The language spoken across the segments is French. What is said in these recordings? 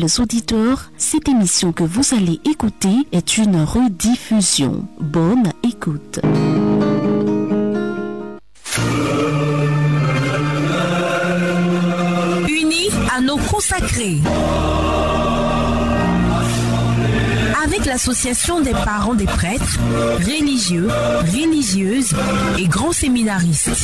Chers auditeurs, cette émission que vous allez écouter est une rediffusion. Bonne écoute. Unis à nos consacrés. Avec l'association des parents des prêtres, religieux, religieuses et grands séminaristes.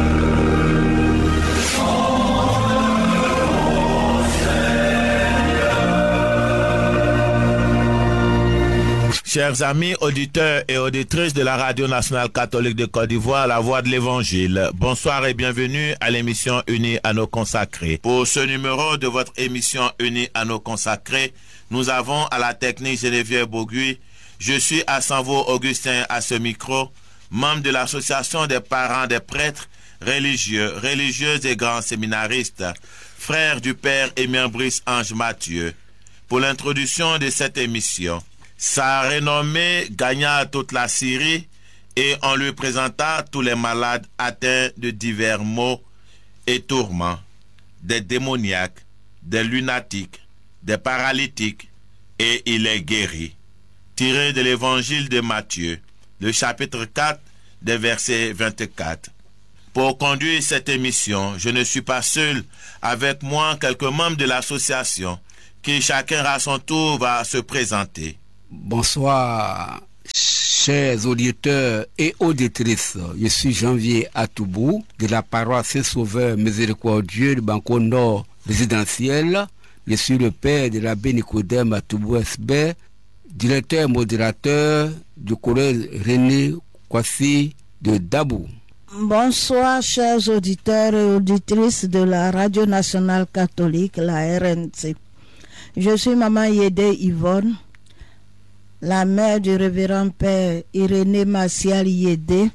Chers amis auditeurs et auditrices de la Radio Nationale Catholique de Côte d'Ivoire, la voix de l'Évangile, bonsoir et bienvenue à l'émission Unis à nos consacrés. Pour ce numéro de votre émission Unis à nos consacrés, nous avons à la technique Geneviève Boguy. Je suis à Sanvo-Augustin à ce micro, membre de l'association des parents des prêtres, religieux, religieuses et grands séminaristes, frère du Père Émile Brice Ange Mathieu. Pour l'introduction de cette émission, sa renommée gagna toute la Syrie et on lui présenta tous les malades atteints de divers maux et tourments, des démoniaques, des lunatiques, des paralytiques, et il est guéri. Tiré de l'évangile de Matthieu, le chapitre 4, des versets 24. Pour conduire cette émission, je ne suis pas seul, avec moi quelques membres de l'association, qui chacun à son tour va se présenter. Bonsoir, chers auditeurs et auditrices. Je suis Janvier Atoubou, de la paroisse Saint-Sauveur Miséricordieux de Banco Nord résidentiel. Je suis le père de l'abbé Nicodème Atoubou SB, directeur modérateur du collège René Kwasi de Dabou. Bonsoir, chers auditeurs et auditrices de la Radio Nationale Catholique, la RNC. Je suis Maman Yédé Yvonne, la mère du révérend père Irénée Martial Yédé,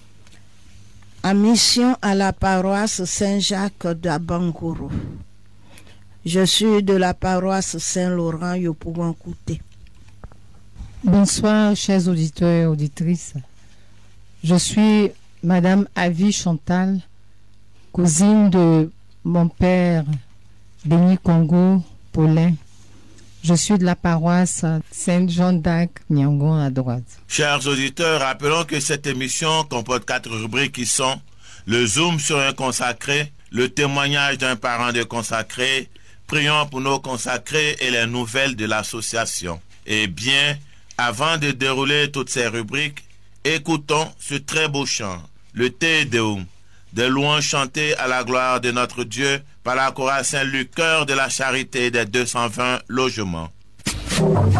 en mission à la paroisse Saint-Jacques d'Abangourou. Je suis de la paroisse Saint-Laurent Yopougon-Kouté. Bonsoir, chers auditeurs et auditrices. Je suis Madame Avi Chantal, cousine de mon père Béni Congo Paulin. Je suis de la paroisse Saint-Jean d'Arc, Miangon à droite. Chers auditeurs, rappelons que cette émission comporte 4 rubriques qui sont le zoom sur un consacré, le témoignage d'un parent de consacré, prions pour nos consacrés et les nouvelles de l'association. Eh bien, avant de dérouler toutes ces rubriques, écoutons ce très beau chant, le Te Deum, des louanges chantées à la gloire de notre Dieu par la chorale Saint-Luc, chœur de la charité des 220 logements.